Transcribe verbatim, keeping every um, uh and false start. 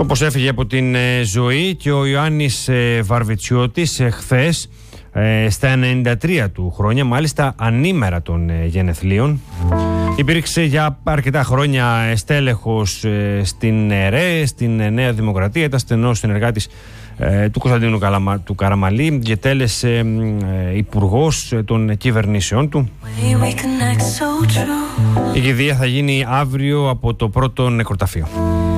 Όπως έφυγε από την ε, ζωή και ο Ιωάννης ε, Βαρβιτσιώτης ε, χθες ε, στα ενενήντα τρία του χρόνια, μάλιστα ανήμερα των ε, γενεθλίων. Υπήρξε για αρκετά χρόνια στέλεχος ε, στην ΕΡΕ, στην ε, Νέα Δημοκρατία, ήταν στενός συνεργάτης ε, του Κωνσταντίνου Καλαμα, του Καραμαλή, διετέλεσε ε, ε, υπουργός ε, των κυβερνήσεών του. Η κηδεία θα γίνει αύριο από το πρώτο νεκροταφείο.